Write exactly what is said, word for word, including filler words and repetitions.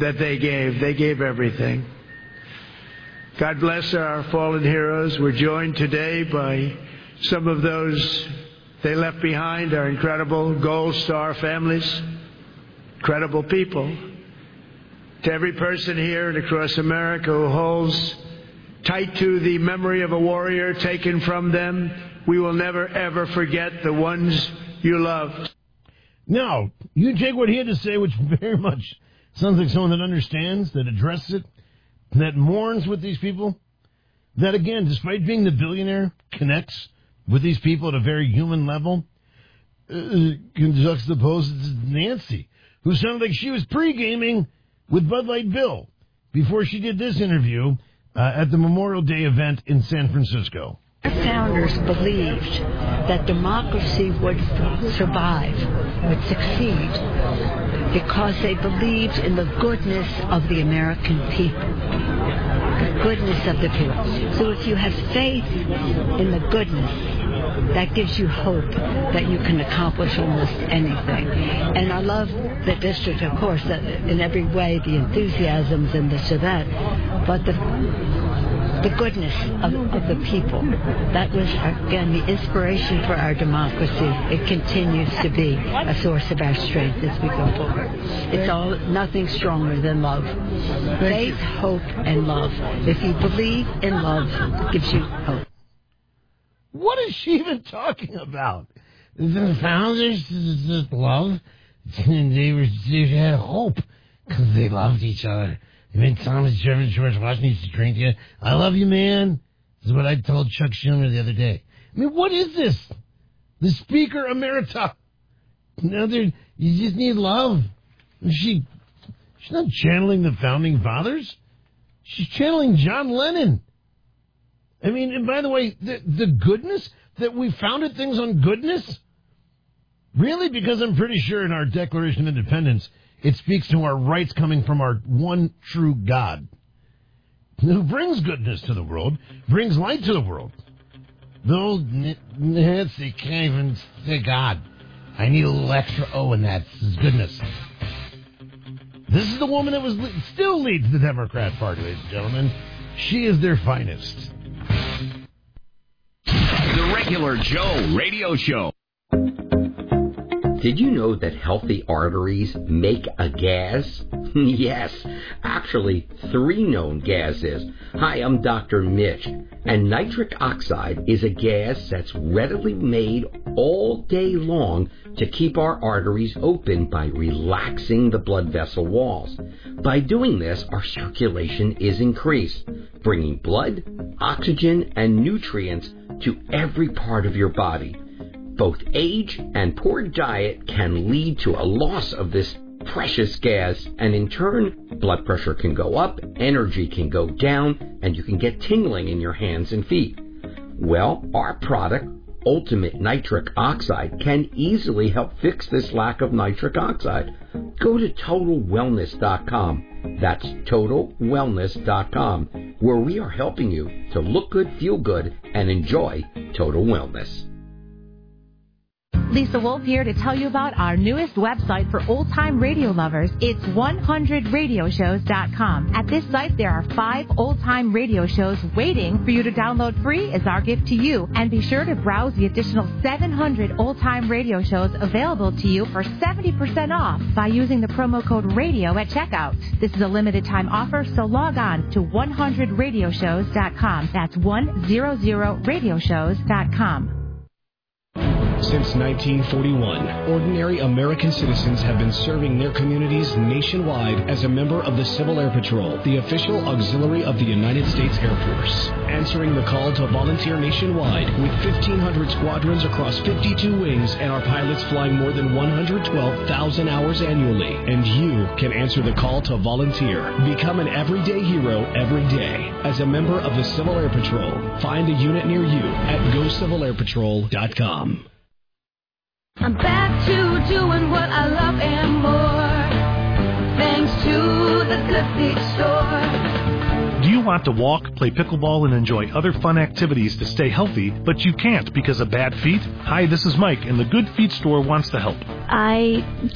that they gave. They gave everything. God bless our fallen heroes. We're joined today by some of those they left behind, our incredible Gold Star families, incredible people. To every person here and across America who holds tight to the memory of a warrior taken from them, we will never, ever forget the ones you loved. Now, you take what he had to say, which very much sounds like someone that understands, that addresses it, that mourns with these people, that, again, despite being the billionaire, connects with these people at a very human level, uh, juxtaposes Nancy, who sounded like she was pre-gaming with Bud Light Bill before she did this interview uh, at the Memorial Day event in San Francisco. Our founders believed that democracy would survive, would succeed, because they believed in the goodness of the American people, the goodness of the people. So if you have faith in the goodness, that gives you hope that you can accomplish almost anything. And I love the district, of course, that in every way, the enthusiasms and this or that, but the the goodness of, of the people. That was, again, the inspiration for our democracy. It continues to be a source of our strength as we go forward. It's all nothing stronger than love. Faith, hope, and love. If you believe in love, it gives you hope. What is she even talking about? The founders just love, and they, were, they had hope because they loved each other. I mean, Thomas Jefferson, George Washington used to drink you. I love you, man. This is what I told Chuck Schumer the other day. I mean, what is this? The Speaker Emerita. Now, you just need love. She, she's not channeling the Founding Fathers. She's channeling John Lennon. I mean, and by the way, the, the goodness that we founded things on goodness? Really? Because I'm pretty sure in our Declaration of Independence, it speaks to our rights coming from our one true God, who brings goodness to the world, brings light to the world. Though Nancy can't even say God. I need a little extra O in that. This is goodness. This is the woman that was still leads the Democrat Party, ladies and gentlemen. She is their finest. The Regular Joe Radio Show. Did you know that healthy arteries make a gas? Yes, actually three known gases. Hi, I'm Doctor Mitch, and nitric oxide is a gas that's readily made all day long to keep our arteries open by relaxing the blood vessel walls. By doing this, our circulation is increased, bringing blood, oxygen, and nutrients to every part of your body. Both age and poor diet can lead to a loss of this precious gas, and in turn, blood pressure can go up, energy can go down, and you can get tingling in your hands and feet. Well, our product, Ultimate Nitric Oxide, can easily help fix this lack of nitric oxide. Go to total wellness dot com. That's total wellness dot com, where we are helping you to look good, feel good, and enjoy total wellness. Lisa Wolf here to tell you about our newest website for old-time radio lovers. It's one hundred radio shows dot com. At this site, there are five old-time radio shows waiting for you to download free as our gift to you. And be sure to browse the additional seven hundred old-time radio shows available to you for seventy percent off by using the promo code RADIO at checkout. This is a limited-time offer, so log on to one hundred radio shows dot com. That's one hundred radio shows dot com. Since nineteen forty-one, ordinary American citizens have been serving their communities nationwide as a member of the Civil Air Patrol, the official auxiliary of the United States Air Force. Answering the call to volunteer nationwide with fifteen hundred squadrons across fifty-two wings and our pilots flying more than one hundred twelve thousand hours annually. And you can answer the call to volunteer. Become an everyday hero every day as a member of the Civil Air Patrol. Find a unit near you at go civil air patrol dot com. I'm back to doing what I love and more, thanks to the Good Feet Store. Do you want to walk, play pickleball, and enjoy other fun activities to stay healthy, but you can't because of bad feet? Hi, this is Mike, and the Good Feet Store wants to help. I